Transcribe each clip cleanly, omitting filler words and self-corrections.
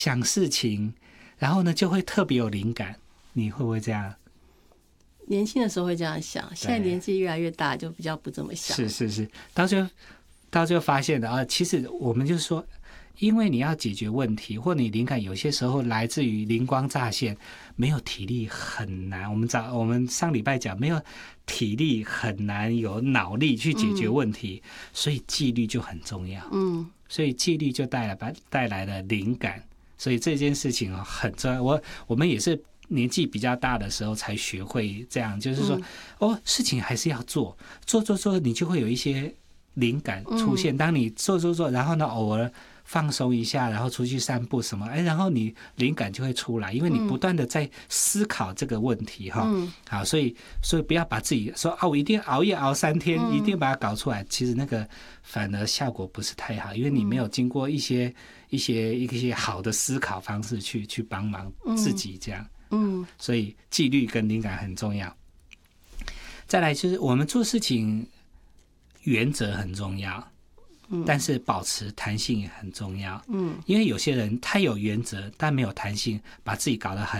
想事情，然后呢就会特别有灵感。你会不会这样？ 年轻的时候会这样想，现在年纪越来越大，就比较不这么想。 是，到最后发现的啊，其实我们就是说，因为你要解决问题，或你灵感有些时候来自于灵光乍现，没有体力很难。我们上礼拜讲，没有体力很难有脑力去解决问题，所以纪律就很重要。所以纪律就带来了灵感。所以这件事情很重要。我们也是年纪比较大的时候才学会这样，就是说，事情还是要做，你就会有一些灵感出现。当你做，然后呢，偶尔放松一下，然后出去散步什么，然后你灵感就会出来，因为你不断的在思考这个问题哈。好，所以不要把自己说我一定熬夜熬3天，一定把它搞出来。其实那个反而效果不是太好，因为你没有经过一些好的思考方式去帮忙自己这样。所以纪律跟灵感很重要。再来就是我们做事情原则很重要，但是保持弹性也很重要。因为有些人他有原则但没有弹性，把自己搞得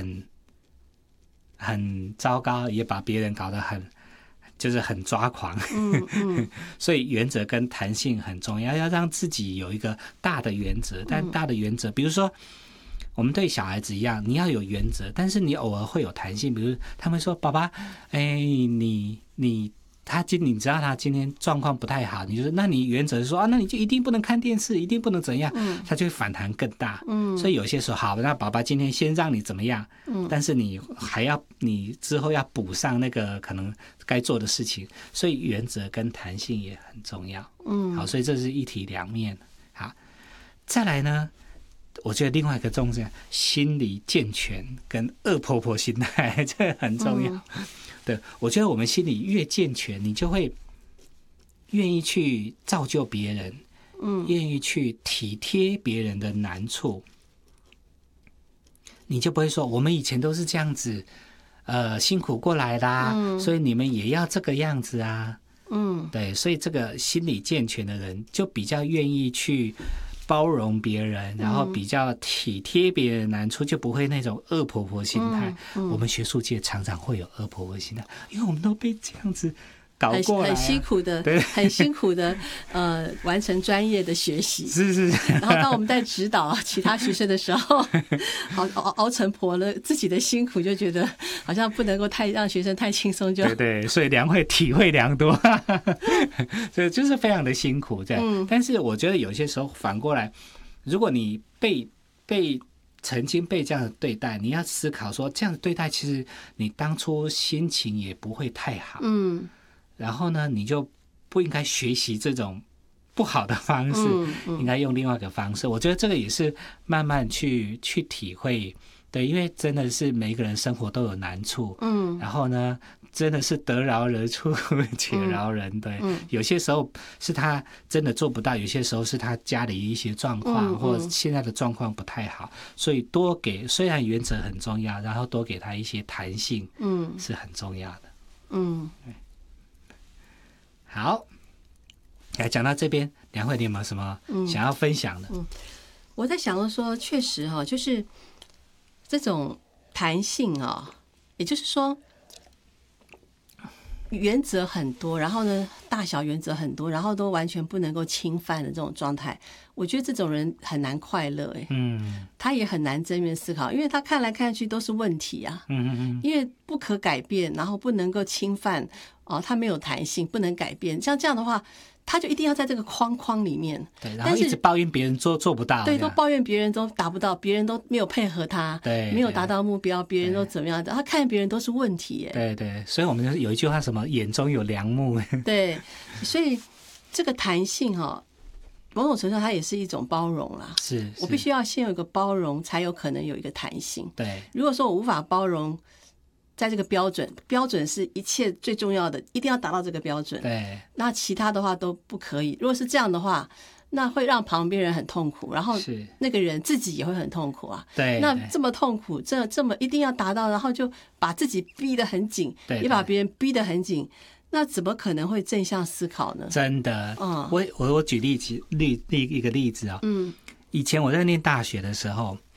很糟糕，也把别人搞得很抓狂。所以原则跟弹性很重要，要让自己有一个大的原则。但大的原则比如说我们对小孩子一样，你要有原则，但是你偶尔会有弹性。比如他们说爸爸你知道他今天状况不太好，你就说那你原则是说那你就一定不能看电视，一定不能怎样，他就会反弹更大。所以有些时候好，那爸爸今天先让你怎么样，但是你之后要补上那个可能该做的事情，所以原则跟弹性也很重要。好，所以这是一体两面。好，再来呢，我觉得另外一个重点，心理健全跟恶婆婆心态，这个很重要。对，我觉得我们心理越健全，你就会愿意去造就别人，愿意去体贴别人的难处，你就不会说我们以前都是这样子，辛苦过来啦，所以你们也要这个样子啊。对，所以这个心理健全的人就比较愿意去包容别人，然后比较体贴别人的难处，就不会那种恶婆婆心态。我们学术界常常会有恶婆婆心态，因为我们都被这样子搞过来很辛苦的，很辛苦的完成专业的学习。 是。 然后当我们在指导其他学生的时候，熬成婆了自己的辛苦，就觉得好像不能够让学生太轻松就。 对，所以良会体会良多，所以就是非常的辛苦这样。但是我觉得有些时候反过来，如果你曾经被这样的对待，你要思考说这样的对待其实你当初心情也不会太好。然后呢，你就不应该学习这种不好的方式，应该用另外一个方式。我觉得这个也是慢慢去体会。对，因为真的是每一个人生活都有难处，然后呢，真的是得饶人处且饶人。对，有些时候是他真的做不到，有些时候是他家里一些状况，或者现在的状况不太好，所以虽然原则很重要，然后多给他一些弹性，是很重要的。好，讲到这边，梁慧，你有没有什么想要分享的？ 我在想说，确实就是这种弹性也就是说原则很多，然后呢大小原则很多，然后都完全不能够侵犯的这种状态，我觉得这种人很难快乐。他也很难正面思考，因为他看来看去都是问题啊。因为不可改变，然后不能够侵犯他没有弹性，不能改变，像这样的话他就一定要在这个框里面。 对，然后一直抱怨别人做不到。 对，都抱怨别人都达不到，别人都没有配合他，对，没有达到目标，别人都怎么样的，他看别人都是问题。 对，所以我们有一句话，什么眼中有良木。对， 所以这个弹性某种程度它也是一种包容啦。 是， 我必须要先有一个包容，才有可能有一个弹性。 对， 如果说我无法包容，在这个标准是一切最重要的，一定要达到这个标准。 对， 那其他的话都不可以。如果是这样的话，那会让旁边人很痛苦，然后那个人自己也会很痛苦啊。 对， 那这么痛苦，这么一定要达到，然后就把自己逼得很紧，也把别人逼得很紧，那怎么可能会正向思考呢？ 真的。我举一个例子以前我在念大学的时候，